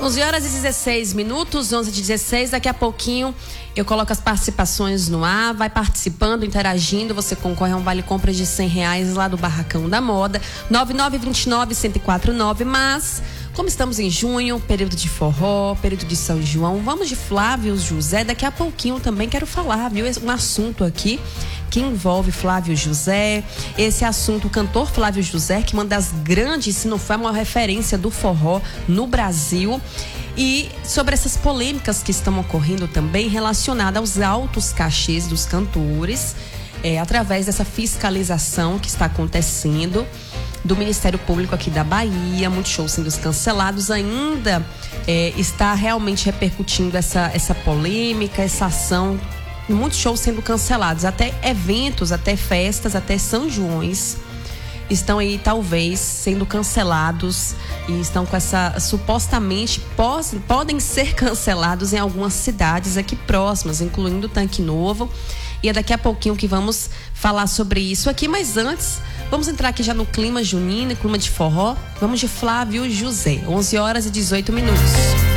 11 horas e 16 minutos, 11h16. Daqui a pouquinho eu coloco as participações no ar. Vai participando, interagindo. Você concorre a um vale-compra de R$100 lá do Barracão da Moda. 9929-1049. Mas, como estamos em junho, período de forró, período de São João, vamos de Flávio José. Daqui a pouquinho também quero falar, viu? Um assunto aqui que envolve Flávio José. Esse assunto, o cantor Flávio José, que é uma das grandes, se não for a maior referência do forró no Brasil. E sobre essas polêmicas que estão ocorrendo também relacionadas aos altos cachês dos cantores, através dessa fiscalização que está acontecendo do Ministério Público aqui da Bahia, muitos shows sendo cancelados, ainda está realmente repercutindo essa polêmica, essa ação, muitos shows sendo cancelados, até eventos, até festas, até São Joões estão aí talvez sendo cancelados e estão com essa, supostamente podem ser cancelados em algumas cidades aqui próximas, incluindo Tanque Novo, e é daqui a pouquinho que vamos falar sobre isso aqui, mas antes vamos entrar aqui já no clima junino, clima de forró. Vamos de Flávio José, 11 horas e 18 minutos.